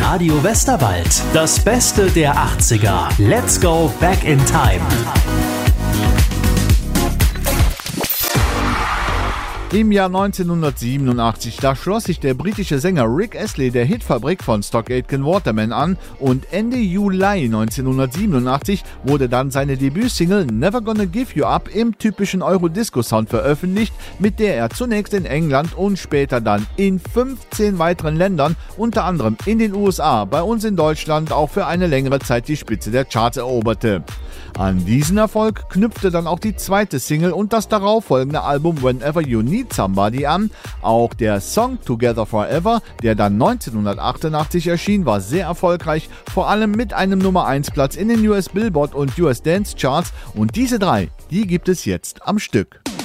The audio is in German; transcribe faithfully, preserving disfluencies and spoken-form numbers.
Radio Westerwald. Das Beste der achtziger. Let's go back in time. Im Jahr neunzehnhundertsiebenundachtzig, da schloss sich der britische Sänger Rick Astley der Hitfabrik von Stock Aitken Waterman an und Ende Juli neunzehnhundertsiebenundachtzig wurde dann seine Debütsingle Never Gonna Give You Up im typischen Eurodisco-Sound veröffentlicht, mit der er zunächst in England und später dann in fünfzehn weiteren Ländern, unter anderem in den U S A, bei uns in Deutschland auch für eine längere Zeit die Spitze der Charts eroberte. An diesen Erfolg knüpfte dann auch die zweite Single und das darauffolgende Album Whenever You Need Somebody an. Auch der Song Together Forever, der dann neunzehnhundertachtundachtzig erschien, war sehr erfolgreich, vor allem mit einem Nummer eins Platz in den U S Billboard und U S Dance Charts, und diese drei, die gibt es jetzt am Stück.